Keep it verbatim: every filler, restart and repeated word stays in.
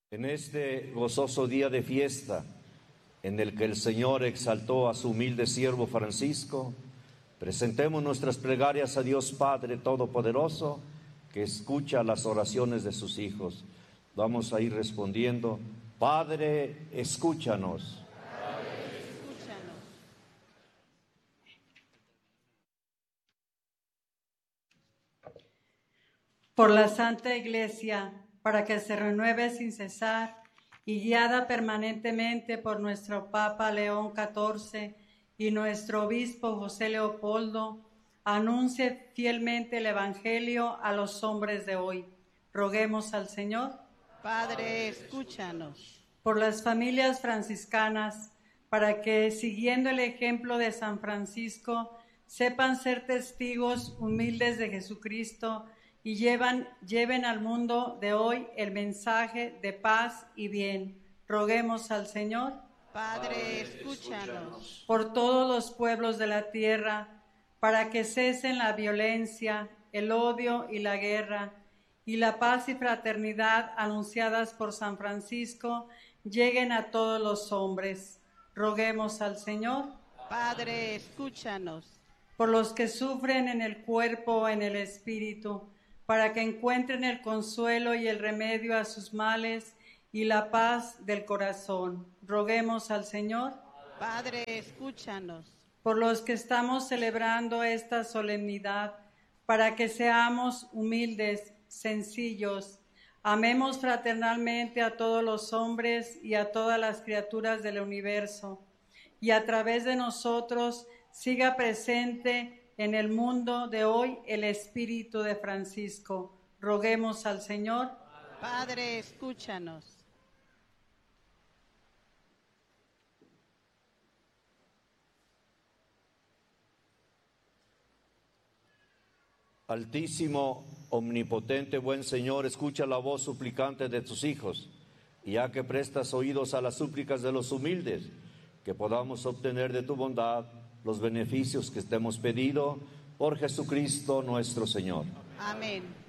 En este gozoso día de fiesta, en el que el Señor exaltó a su humilde siervo Francisco, presentemos nuestras plegarias a Dios Padre Todopoderoso, que escucha las oraciones de sus hijos. Vamos a ir respondiendo: Padre, escúchanos. Padre, escúchanos. Por la Santa Iglesia, para que se renueve sin cesar y guiada permanentemente por nuestro Papa León catorce y nuestro Obispo José Leopoldo, anuncie fielmente el Evangelio a los hombres de hoy. Roguemos al Señor. Padre, escúchanos. Por las familias franciscanas, para que, siguiendo el ejemplo de San Francisco, sepan ser testigos humildes de Jesucristo y llevan, lleven al mundo de hoy el mensaje de paz y bien. Roguemos al Señor. Padre, escúchanos. Por todos los pueblos de la tierra, para que cesen la violencia, el odio y la guerra, y la paz y fraternidad anunciadas por San Francisco lleguen a todos los hombres. Roguemos al Señor. Padre, escúchanos. Por los que sufren en el cuerpo o en el espíritu, para que encuentren el consuelo y el remedio a sus males y la paz del corazón. Roguemos al Señor. Padre, escúchanos. Por los que estamos celebrando esta solemnidad, para que seamos humildes, sencillos, amemos fraternalmente a todos los hombres y a todas las criaturas del universo, y a través de nosotros siga presente en el mundo de hoy el espíritu de Francisco. Roguemos al Señor. Padre, escúchanos. Altísimo, omnipotente, buen Señor, escucha la voz suplicante de tus hijos, y ya que prestas oídos a las súplicas de los humildes, que podamos obtener de tu bondad los beneficios que te hemos pedido por Jesucristo nuestro Señor. Amén.